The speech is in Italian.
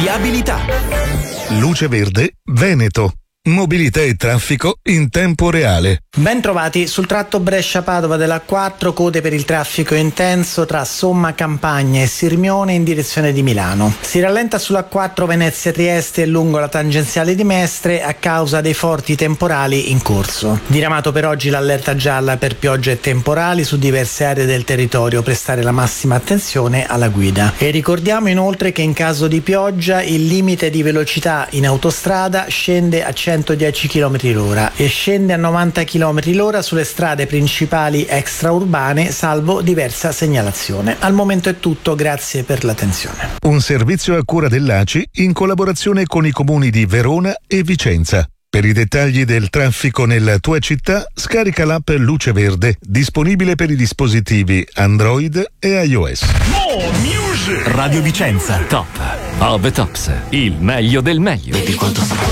viabilità. Luce Verde Veneto. Mobilità e traffico in tempo reale. Ben trovati sul tratto Brescia-Padova della A4, code per il traffico intenso tra Somma Campagna e Sirmione in direzione di Milano. Si rallenta sulla A4 Venezia-Trieste e lungo la tangenziale di Mestre a causa dei forti temporali in corso. Diramato per oggi l'allerta gialla per piogge e temporali su diverse aree del territorio, prestare la massima attenzione alla guida. E ricordiamo inoltre che in caso di pioggia il limite di velocità in autostrada scende a 110 km/h e scende a 90 km/h sulle strade principali extraurbane, salvo diversa segnalazione. Al momento è tutto, grazie per l'attenzione. Un servizio a cura dell'ACI in collaborazione con i comuni di Verona e Vicenza. Per i dettagli del traffico nella tua città, scarica l'app Luce Verde, disponibile per i dispositivi Android e iOS. Radio Vicenza, top of the tops, il meglio del meglio. Vedi quanto